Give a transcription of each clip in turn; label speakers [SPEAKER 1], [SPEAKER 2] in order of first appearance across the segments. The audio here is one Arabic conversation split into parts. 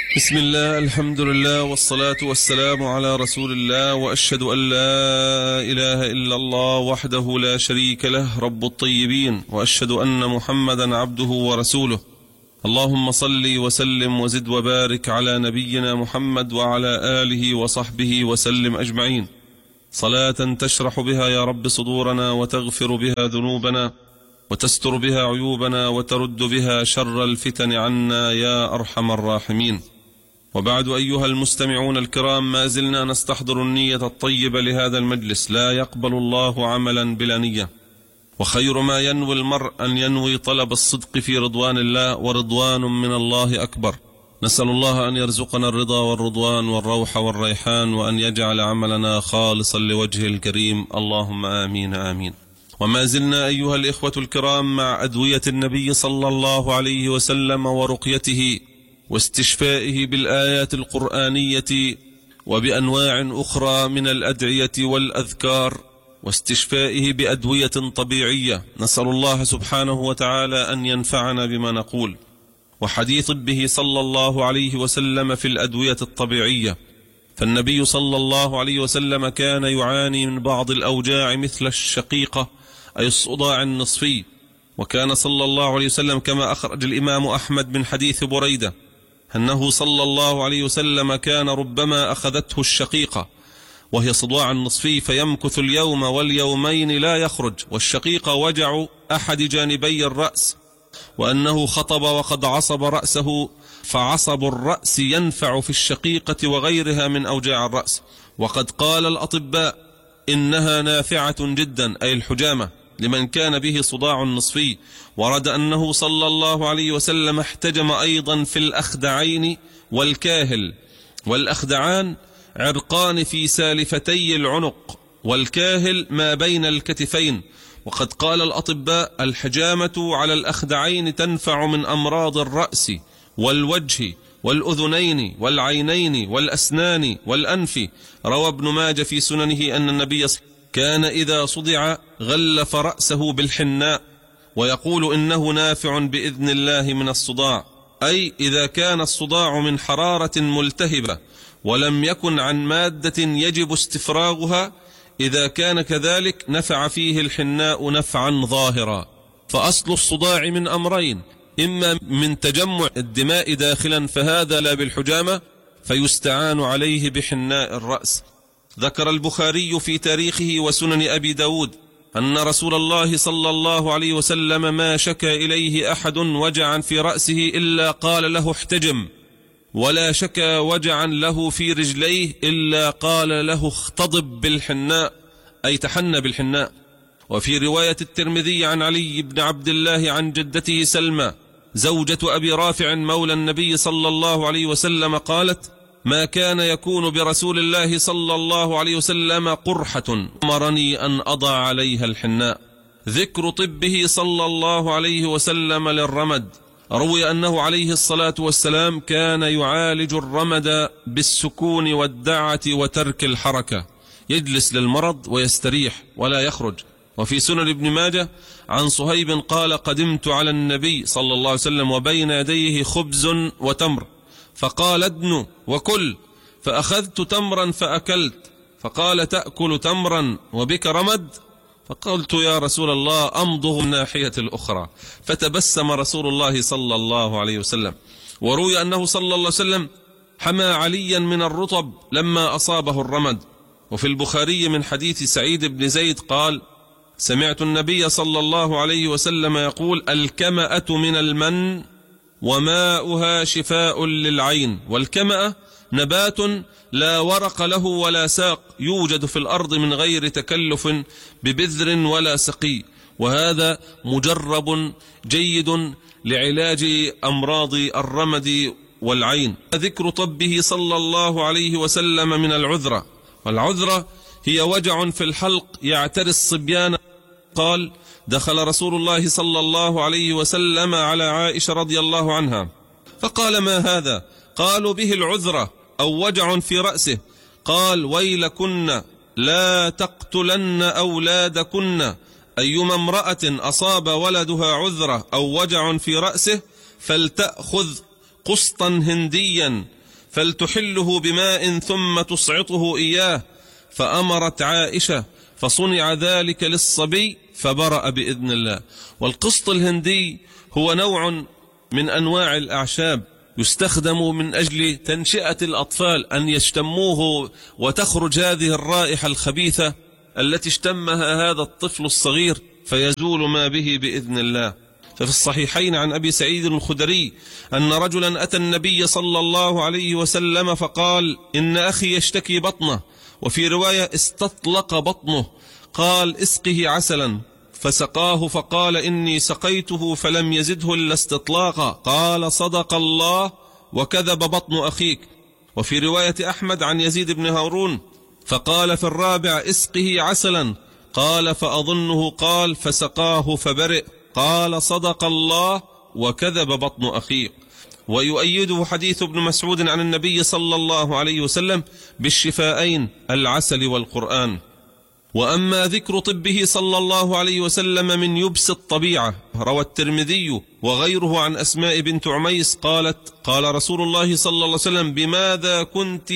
[SPEAKER 1] بسم الله، الحمد لله، والصلاة والسلام على رسول الله، وأشهد أن لا إله إلا الله وحده لا شريك له رب الطيبين، وأشهد أن محمدا عبده ورسوله. اللهم صل وسلم وزد وبارك على نبينا محمد وعلى آله وصحبه وسلم أجمعين، صلاة تشرح بها يا رب صدورنا، وتغفر بها ذنوبنا، وتستر بها عيوبنا، وترد بها شر الفتن عنا يا أرحم الراحمين. وبعد أيها المستمعون الكرام، ما زلنا نستحضر النية الطيبة لهذا المجلس. لا يقبل الله عملا بلا نية، وخير ما ينوي المرء أن ينوي طلب الصدق في رضوان الله، ورضوان من الله أكبر. نسأل الله أن يرزقنا الرضا والرضوان والروح والريحان، وأن يجعل عملنا خالصا لوجهه الكريم، اللهم آمين آمين. وما زلنا أيها الإخوة الكرام مع أدوية النبي صلى الله عليه وسلم ورقيته واستشفائه بالآيات القرآنية وبأنواع أخرى من الأدعية والأذكار، واستشفائه بأدوية طبيعية. نسأل الله سبحانه وتعالى أن ينفعنا بما نقول. وحديث به صلى الله عليه وسلم في الأدوية الطبيعية، فالنبي صلى الله عليه وسلم كان يعاني من بعض الأوجاع مثل الشقيقة أي الصداع النصفي، وكان صلى الله عليه وسلم كما أخرج الإمام أحمد من حديث بريدة أنه صلى الله عليه وسلم كان ربما أخذته الشقيقة وهي صداع النصفي فيمكث اليوم واليومين لا يخرج، والشقيقة وجع أحد جانبي الرأس، وأنه خطب وقد عصب رأسه، فعصب الرأس ينفع في الشقيقة وغيرها من أوجاع الرأس. وقد قال الأطباء إنها نافعة جدا أي الحجامة لمن كان به صداع نصفي. ورد أنه صلى الله عليه وسلم احتجم أيضا في الأخدعين والكاهل، والأخدعان عرقان في سالفتي العنق، والكاهل ما بين الكتفين. وقد قال الأطباء الحجامة على الأخدعين تنفع من أمراض الرأس والوجه والأذنين والعينين والأسنان والأنف. روى ابن ماجه في سننه أن النبي كان إذا صدع غلف رأسه بالحناء، ويقول إنه نافع بإذن الله من الصداع، أي إذا كان الصداع من حرارة ملتهبة ولم يكن عن مادة يجب استفراغها، إذا كان كذلك نفع فيه الحناء نفعا ظاهرا. فأصل الصداع من أمرين: إما من تجمع الدماء داخلا، فهذا لا بالحجامة، فيستعان عليه بحناء الرأس. ذكر البخاري في تاريخه وسنن أبي داود أن رسول الله صلى الله عليه وسلم ما شكى إليه أحد وجعا في رأسه إلا قال له احتجم، ولا شكى وجعا له في رجليه إلا قال له اختضب بالحناء أي تحنى بالحناء. وفي رواية الترمذي عن علي بن عبد الله عن جدته سلمى زوجة أبي رافع مولى النبي صلى الله عليه وسلم قالت: ما كان يكون برسول الله صلى الله عليه وسلم قرحة أمرني أن أضع عليها الحناء. ذكر طبه صلى الله عليه وسلم للرمد. روي أنه عليه الصلاة والسلام كان يعالج الرمد بالسكون والدعة وترك الحركة، يجلس للمرض ويستريح ولا يخرج. وفي سنن ابن ماجه عن صهيب قال: قدمت على النبي صلى الله عليه وسلم وبين يديه خبز وتمر، فقال: ادن وكل، فأخذت تمرا فأكلت، فقال: تأكل تمرا وبك رمد؟ فقلت: يا رسول الله أمضغ الناحية الأخرى، فتبسم رسول الله صلى الله عليه وسلم. وروي أنه صلى الله عليه وسلم حمى عليا من الرطب لما أصابه الرمد. وفي البخاري من حديث سعيد بن زيد قال: سمعت النبي صلى الله عليه وسلم يقول: الكمأة من المن وماؤها شفاء للعين. والكمأة نبات لا ورق له ولا ساق، يوجد في الأرض من غير تكلف ببذر ولا سقي، وهذا مجرب جيد لعلاج أمراض الرمد والعين. ذكر طبه صلى الله عليه وسلم من العذرة. والعذرة هي وجع في الحلق يعتري الصبيان. قال: دخل رسول الله صلى الله عليه وسلم على عائشة رضي الله عنها فقال: ما هذا؟ قالوا: به العذرة أو وجع في رأسه. قال: ويلكن لا تقتلن أولادكن، أيما امرأة أصاب ولدها عذرة أو وجع في رأسه فلتأخذ قسطا هنديا فلتحله بماء ثم تصعطه إياه. فأمرت عائشة فصنع ذلك للصبي فبرأ بإذن الله. والقسط الهندي هو نوع من أنواع الأعشاب يستخدم من أجل تنشئة الأطفال، أن يشتموه وتخرج هذه الرائحة الخبيثة التي اشتمها هذا الطفل الصغير فيزول ما به بإذن الله. ففي الصحيحين عن أبي سعيد الخدري أن رجلا أتى النبي صلى الله عليه وسلم فقال: إن أخي يشتكي بطنه، وفي رواية استطلق بطنه، قال: اسقه عسلا، فسقاه فقال: إني سقيته فلم يزده إلا استطلاقا. قال: صدق الله وكذب بطن أخيك. وفي رواية أحمد عن يزيد بن هارون فقال في الرابع: اسقه عسلا، قال: فأظنه قال: فسقاه فبرئ. قال: صدق الله وكذب بطن أخيك. ويؤيده حديث ابن مسعود عن النبي صلى الله عليه وسلم بالشفاءين العسل والقرآن. وأما ذكر طبه صلى الله عليه وسلم من يبس الطبيعة، روى الترمذي وغيره عن أسماء بنت عميس قالت: قال رسول الله صلى الله عليه وسلم: بماذا كنت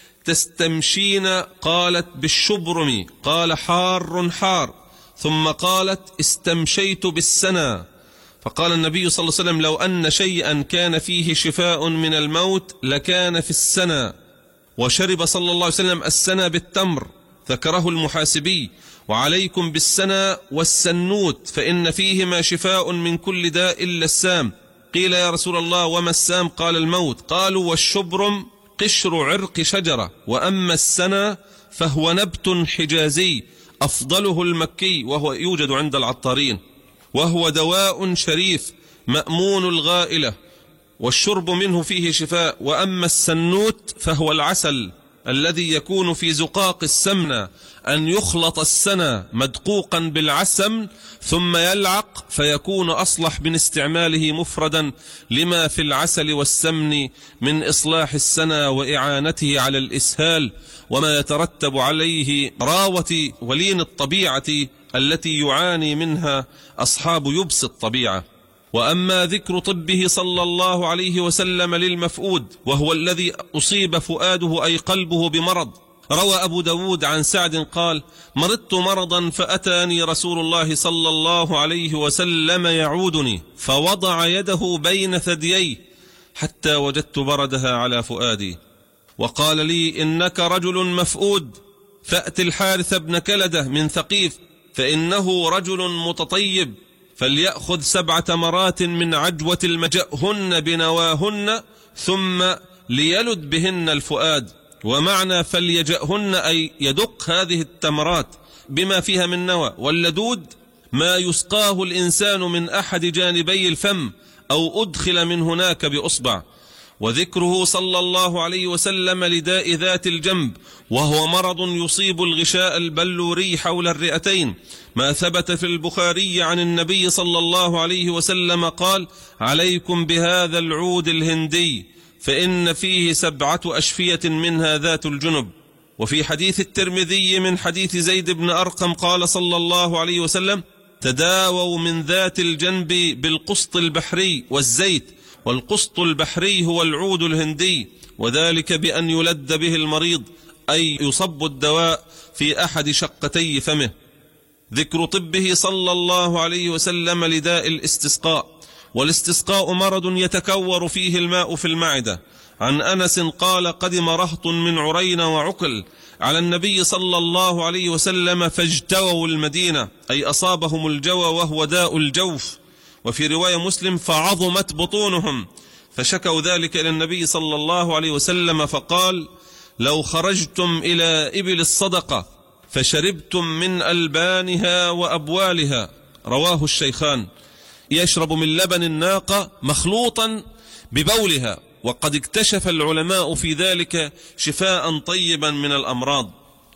[SPEAKER 1] تستمشين؟ قالت: بالشبرم. قال: حار حار. ثم قالت: استمشيت بالسنا. فقال النبي صلى الله عليه وسلم: لو أن شيئا كان فيه شفاء من الموت لكان في السنا. وشرب صلى الله عليه وسلم السنا بالتمر، ذكره المحاسبي: وعليكم بالسنا والسنوت فإن فيهما شفاء من كل داء إلا السام. قيل: يا رسول الله وما السام؟ قال: الموت. قالوا: والشبرم قشر عرق شجرة، وأما السنا فهو نبت حجازي أفضله المكي، وهو يوجد عند العطارين، وهو دواء شريف مأمون الغائلة، والشرب منه فيه شفاء. وأما السنوت فهو العسل الذي يكون في زقاق السمنة، أن يخلط السنا مدقوقا بالعسل ثم يلعق فيكون أصلح من استعماله مفردا، لما في العسل والسمن من إصلاح السنا وإعانته على الإسهال، وما يترتب عليه راوة ولين الطبيعة التي يعاني منها أصحاب يبس الطبيعة. وأما ذكر طبه صلى الله عليه وسلم للمفؤود، وهو الذي أصيب فؤاده أي قلبه بمرض، روى أبو داود عن سعد قال: مرضت مرضا فأتاني رسول الله صلى الله عليه وسلم يعودني، فوضع يده بين ثدييه حتى وجدت بردها على فؤادي، وقال لي: إنك رجل مفؤود، فأت الحارث بن كلدة من ثقيف فإنه رجل متطيب، فليأخذ 7 تمرات من عجوة المجأهن بنواهن ثم ليلد بهن الفؤاد. ومعنى فليجأهن أي يدق هذه التمرات بما فيها من نوى، واللدود ما يسقاه الإنسان من أحد جانبي الفم أو أدخل من هناك بأصبع. وذكره صلى الله عليه وسلم لداء ذات الجنب، وهو مرض يصيب الغشاء البلوري حول الرئتين، ما ثبت في البخاري عن النبي صلى الله عليه وسلم قال: عليكم بهذا العود الهندي فإن فيه 7 أشفية منها ذات الجنب. وفي حديث الترمذي من حديث زيد بن أرقم قال صلى الله عليه وسلم: تداووا من ذات الجنب بالقسط البحري والزيت. والقسط البحري هو العود الهندي، وذلك بأن يلد به المريض أي يصب الدواء في أحد شقتي فمه. ذكر طبه صلى الله عليه وسلم لداء الاستسقاء، والاستسقاء مرض يتكور فيه الماء في المعدة. عن أنس قال: قدم رهط من عرين وعقل على النبي صلى الله عليه وسلم فاجتووا المدينة، أي أصابهم الجوى وهو داء الجوف. وفي رواية مسلم: فعظمت بطونهم، فشكوا ذلك إلى النبي صلى الله عليه وسلم فقال: لو خرجتم إلى إبل الصدقة فشربتم من ألبانها وأبوالها، رواه الشيخان. يشرب من لبن الناقة مخلوطا ببولها، وقد اكتشف العلماء في ذلك شفاء طيبا من الأمراض.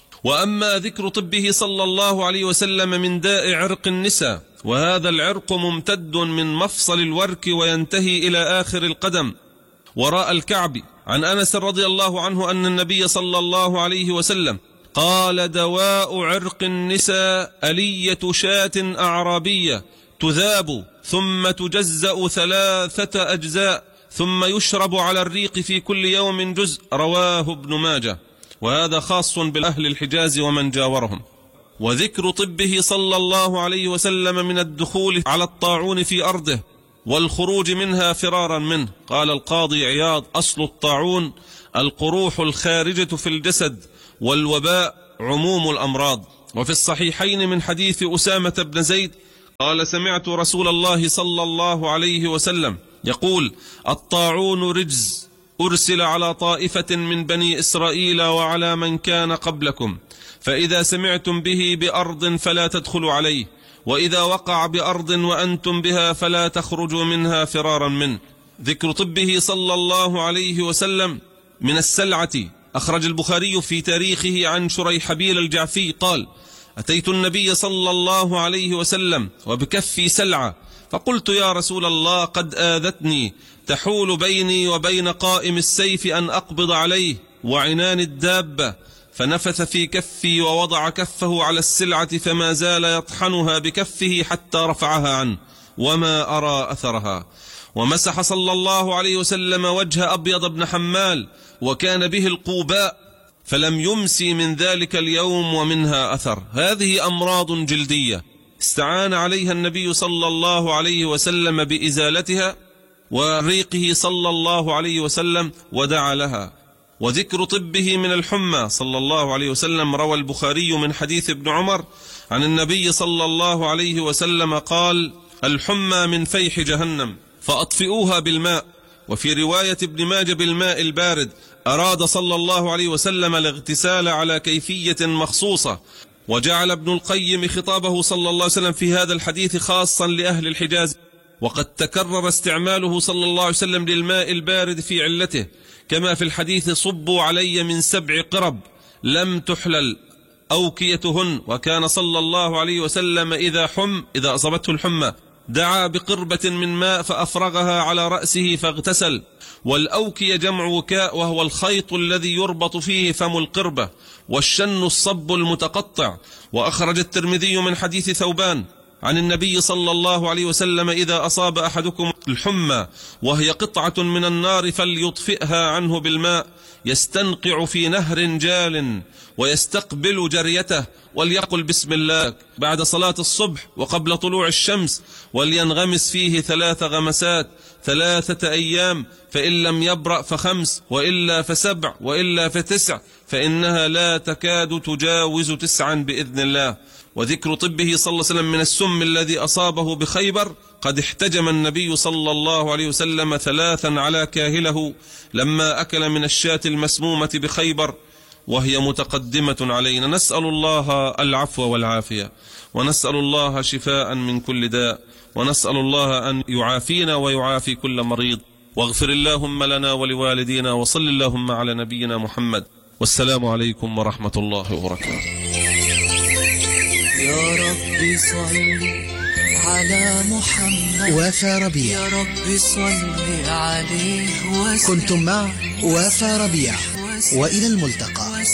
[SPEAKER 1] وأما ذكر طبه صلى الله عليه وسلم من داء عرق النساء، وهذا العرق ممتد من مفصل الورك وينتهي إلى آخر القدم وراء الكعب. عن أنس رضي الله عنه أن النبي صلى الله عليه وسلم قال: دواء عرق النساء ألية شاة أعرابية تذاب ثم تجزأ 3 أجزاء ثم يشرب على الريق في كل يوم جزء، رواه ابن ماجه، وهذا خاص بالأهل الحجاز ومن جاورهم. وذكر طبه صلى الله عليه وسلم من الدخول على الطاعون في أرضه والخروج منها فرارا منه. قال القاضي عياض: أصل الطاعون القروح الخارجة في الجسد، والوباء عموم الأمراض. وفي الصحيحين من حديث أسامة بن زيد قال: سمعت رسول الله صلى الله عليه وسلم يقول: الطاعون رجز أرسل على طائفة من بني إسرائيل وعلى من كان قبلكم، فإذا سمعتم به بأرض فلا تدخلوا عليه، وإذا وقع بأرض وأنتم بها فلا تخرجوا منها فرارا منه. ذكر طبه صلى الله عليه وسلم من السلعة. أخرج البخاري في تاريخه عن شريحبيل الجعفي قال: أتيت النبي صلى الله عليه وسلم وبكفي سلعة، فقلت: يا رسول الله، قد آذتني تحول بيني وبين قائم السيف أن أقبض عليه وعنان الدابة، فنفث في كفي ووضع كفه على السلعة، فما زال يطحنها بكفه حتى رفعها عنه، وما أرى أثرها. ومسح صلى الله عليه وسلم وجه أبيض بن حمال، وكان به القوباء، فلم يمسي من ذلك اليوم ومنها أثر. هذه أمراض جلدية استعان عليها النبي صلى الله عليه وسلم بإزالتها، وريقه صلى الله عليه وسلم ودعا لها. وذكر طبه من الحمى صلى الله عليه وسلم. روى البخاري من حديث ابن عمر عن النبي صلى الله عليه وسلم قال: الحمى من فيح جهنم فأطفئوها بالماء. وفي رواية ابن ماجه بالماء البارد. أراد صلى الله عليه وسلم الاغتسال على كيفية مخصوصة، وجعل ابن القيم خطابه صلى الله عليه وسلم في هذا الحديث خاصا لأهل الحجاز، وقد تكرر استعماله صلى الله عليه وسلم للماء البارد في علته، كما في الحديث: صبوا علي من 7 قرب لم تحلل أوكيتهن. وكان صلى الله عليه وسلم إذا أصابته الحمى دعا بقربة من ماء فأفرغها على رأسه فاغتسل. والأوكية جمع وكاء، وهو الخيط الذي يربط فيه فم القربة، والشن الصب المتقطع. وأخرج الترمذي من حديث ثوبان عن النبي صلى الله عليه وسلم: إذا أصاب أحدكم الحمى وهي قطعة من النار فليطفئها عنه بالماء، يستنقع في نهر جال ويستقبل جريته، وليقل بسم الله بعد صلاة الصبح وقبل طلوع الشمس، ولينغمس فيه 3 غمسات 3 أيام، فإن لم يبرأ ف5، وإلا ف7، وإلا ف9، فإنها لا تكاد تجاوز 9 بإذن الله. وذكر طبه صلى الله عليه وسلم من السم الذي أصابه بخيبر. قد احتجم النبي صلى الله عليه وسلم 3 على كاهله لما أكل من الشاة المسمومة بخيبر، وهي متقدمة علينا. نسأل الله العفو والعافية، ونسأل الله شفاء من كل داء، ونسأل الله أن يعافينا ويعافي كل مريض. واغفر اللهم لنا ولوالدينا، وصل اللهم على نبينا محمد، والسلام عليكم ورحمة الله وبركاته.
[SPEAKER 2] يا رب صل على محمد
[SPEAKER 3] وفا ربيع.
[SPEAKER 2] يا رب صل عليه وسلم.
[SPEAKER 3] كنتم مع وفا ربيع، وإلى الملتقى.